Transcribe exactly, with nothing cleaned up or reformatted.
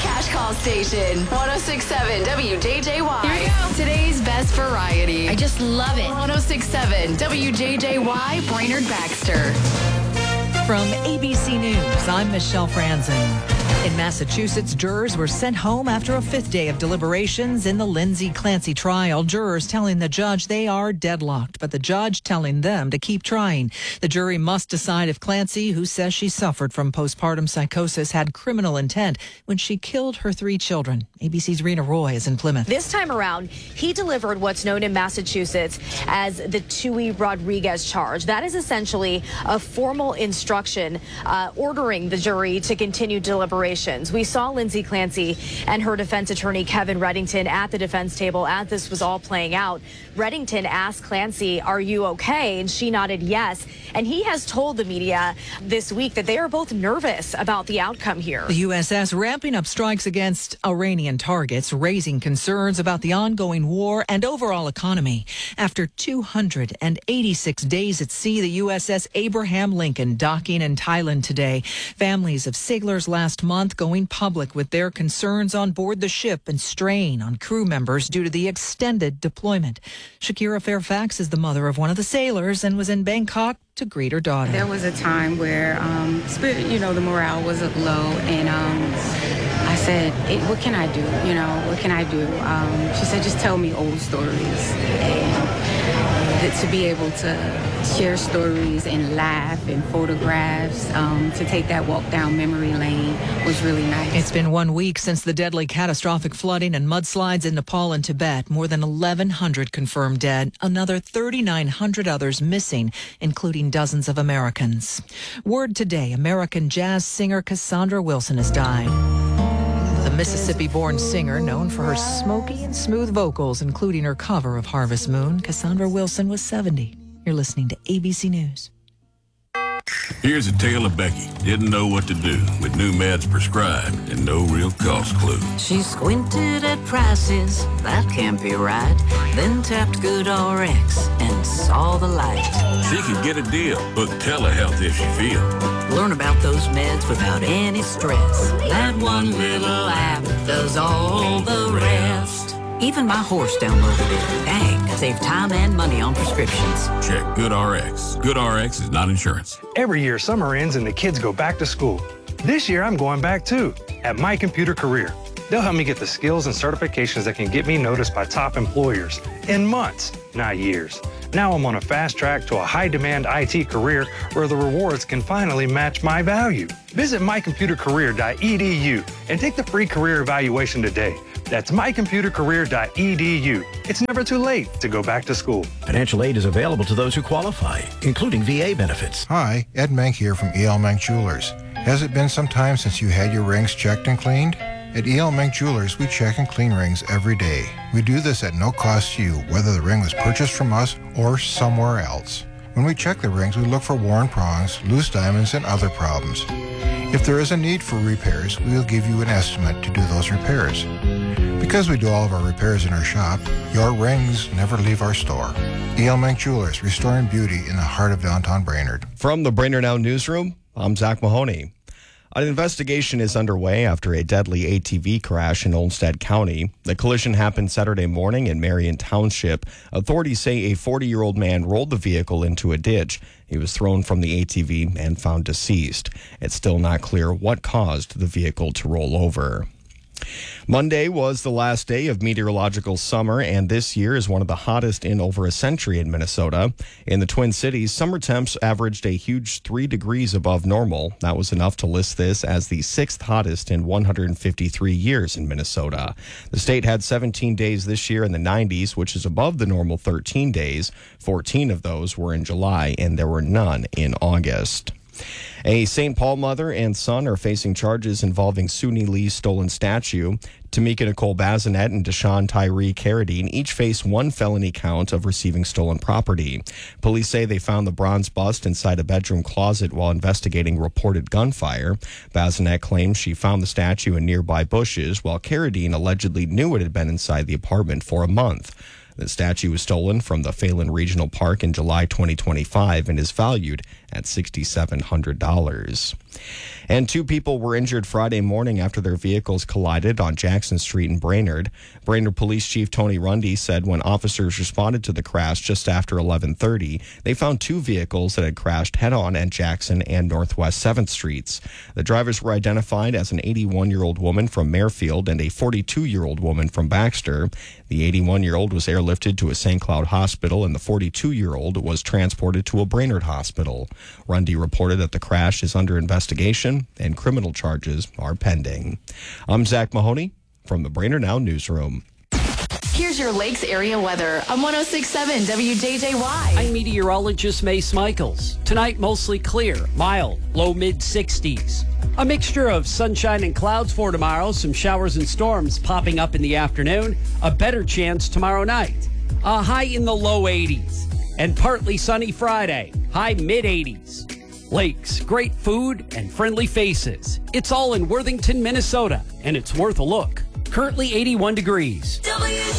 Cash Call Station. ten sixty-seven W J J Y. Here we go. Today's best variety. I just love it. ten sixty-seven W J J Y, Brainerd Baxter. From A B C News, I'm Michelle Franzen. In Massachusetts, jurors were sent home after a fifth day of deliberations in the Lindsay Clancy trial. Jurors telling the judge they are deadlocked, but the judge telling them to keep trying. The jury must decide if Clancy, who says she suffered from postpartum psychosis, had criminal intent when she killed her three children. A B C's Rena Roy is in Plymouth. This time around, he delivered what's known in Massachusetts as the Tui Rodriguez charge. That is essentially a formal instruction uh, ordering the jury to continue deliberations. We saw Lindsay Clancy and her defense attorney, Kevin Reddington, at the defense table as this was all playing out. Reddington asked Clancy, "Are you okay?" And she nodded yes. And he has told the media this week that they are both nervous about the outcome here. The U S S ramping up strikes against Iranian targets, raising concerns about the ongoing war and overall economy. After two hundred eighty-six days at sea, the U S S Abraham Lincoln docking in Thailand today. Families of sailors last month going public with their concerns on board the ship and strain on crew members due to the extended deployment. Shakira Fairfax is the mother of one of the sailors and was in Bangkok to greet her daughter. There was a time where, um, spirit, you know, the morale was low, and um, I said, hey, what can I do? You know, what can I do? Um, she said, just tell me old stories. And to be able to share stories and laugh and photographs, um, to take that walk down memory lane was really nice. It's been one week since the deadly catastrophic flooding and mudslides in Nepal and Tibet. More than eleven hundred confirmed dead, another thirty-nine hundred others missing, including dozens of Americans. Word today, American jazz singer Cassandra Wilson has died. The Mississippi-born singer, known for her smoky and smooth vocals, including her cover of Harvest Moon, Cassandra Wilson was seventy. You're listening to A B C News. Here's a tale of Becky. Didn't know what to do with new meds prescribed and no real cost clue. She squinted at prices, that can't be right. Then tapped GoodRx and saw the light. She could get a deal. Book telehealth if she feels. Learn about those meds without any stress. That one little app does all the rest. Even my horse downloaded it. Dang, save time and money on prescriptions. Check GoodRx. GoodRx is not insurance. Every year, summer ends and the kids go back to school. This year, I'm going back too, at My Computer Career. They'll help me get the skills and certifications that can get me noticed by top employers in months, not years. Now I'm on a fast track to a high-demand I T career where the rewards can finally match my value. Visit my computer career dot e d u and take the free career evaluation today. That's my computer career dot e d u. It's never too late to go back to school. Financial aid is available to those who qualify, including V A benefits. Hi, Ed Mank here from E L Mank Jewelers. Has it been some time since you had your rings checked and cleaned? At E L Mank Jewelers, we check and clean rings every day. We do this at no cost to you, whether the ring was purchased from us or somewhere else. When we check the rings, we look for worn prongs, loose diamonds, and other problems. If there is a need for repairs, we will give you an estimate to do those repairs. Because we do all of our repairs in our shop, your rings never leave our store. E L Mank Jewelers, restoring beauty in the heart of downtown Brainerd. From the Brainerd Now Newsroom, I'm Zach Mahoney. An investigation is underway after a deadly A T V crash in Olmsted County. The collision happened Saturday morning in Marion Township. Authorities say a forty-year-old man rolled the vehicle into a ditch. He was thrown from the A T V and found deceased. It's still not clear what caused the vehicle to roll over. Monday was the last day of meteorological summer, and this year is one of the hottest in over a century in Minnesota. In the Twin Cities, summer temps averaged a huge three degrees above normal. That was enough to list this as the sixth hottest in one hundred fifty-three years in Minnesota. The state had seventeen days this year in the nineties, which is above the normal thirteen days. fourteen of those were in July, and there were none in August. A Saint Paul mother and son are facing charges involving Suni Lee's stolen statue. Tamika Nicole Bazinet and Deshaun Tyree Carradine each face one felony count of receiving stolen property. Police say they found the bronze bust inside a bedroom closet while investigating reported gunfire. Bazinet claims she found the statue in nearby bushes, while Carradine allegedly knew it had been inside the apartment for a month. The statue was stolen from the Phelan Regional Park in July twenty twenty-five and is valued at six thousand seven hundred dollars. And two people were injured Friday morning after their vehicles collided on Jackson Street in Brainerd. Brainerd Police Chief Tony Rundy said when officers responded to the crash just after eleven thirty, they found two vehicles that had crashed head-on at Jackson and Northwest seventh Streets. The drivers were identified as an eighty-one-year-old woman from Marefield and a forty-two-year-old woman from Baxter. The eighty-one-year-old was airlifted to a Saint Cloud hospital, and the forty-two-year-old was transported to a Brainerd hospital. Rundy reported that the crash is under investigation and criminal charges are pending. I'm Zach Mahoney from the Brainerd Now Newsroom. Here's your Lakes area weather on one oh six point seven W J J Y. I'm meteorologist Mace Michaels. Tonight, mostly clear, mild, low mid sixties. A mixture of sunshine and clouds for tomorrow, some showers and storms popping up in the afternoon, a better chance tomorrow night. A high in the low eighties, and partly sunny Friday, high mid eighties. Lakes, great food, and friendly faces. It's all in Worthington, Minnesota, and it's worth a look. Currently eighty-one degrees.